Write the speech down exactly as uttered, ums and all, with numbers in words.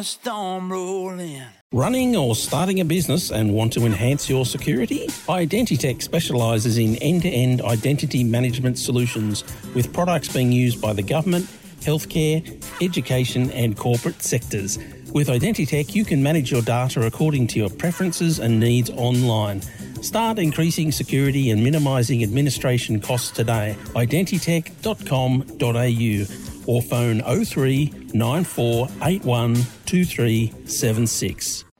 Storm rolling. Running or starting a business and want to enhance your security? Identitech specialises in end-to-end identity management solutions with products being used by the government, healthcare, education and corporate sectors. With Identitech, you can manage your data according to your preferences and needs online. Start increasing security and minimising administration costs today. identitech dot com dot a u or phone oh three nine four eight one two three seven six.